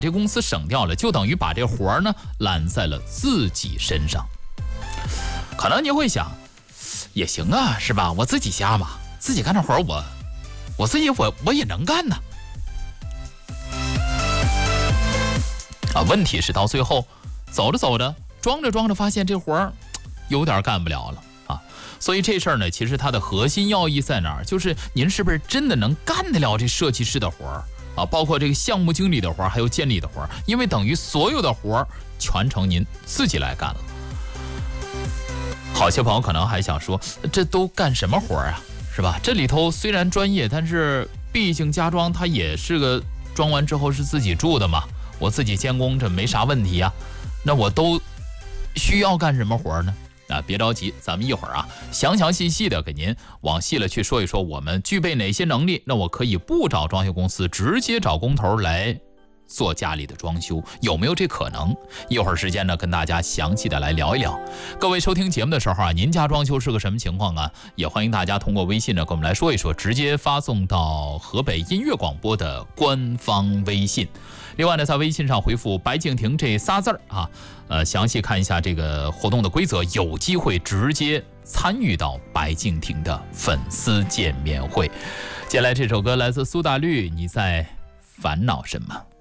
这公司省掉了，就等于把这活呢揽在了自己身上。可能你会想，也行啊，是吧？我自己家嘛，自己干这活我自己我也能干呢。问题是到最后走着走着，装着装着，发现这活有点干不了了啊。所以这事儿呢，其实它的核心要义在哪儿？就是您是不是真的能干得了这设计师的活啊？包括这个项目经理的活，还有监理的活，因为等于所有的活全程您自己来干了。好些朋友可能还想说，这都干什么活啊？是吧？这里头虽然专业，但是毕竟家装它也是个装完之后是自己住的嘛，我自己监工这没啥问题啊。那我都需要干什么活呢？别着急，咱们一会儿详细的给您往细了去说一说，我们具备哪些能力。那我可以不找装修公司，直接找工头来做家里的装修，有没有这可能？一会儿时间呢，跟大家详细的来聊一聊。各位收听节目的时候您家装修是个什么情况啊？也欢迎大家通过微信呢跟我们来说一说，直接发送到河北音乐广播的官方微信。另外呢，在微信上回复白敬亭这仨字详细看一下这个活动的规则，有机会直接参与到白敬亭的粉丝见面会。接下来这首歌来自苏打绿，你在烦恼什么？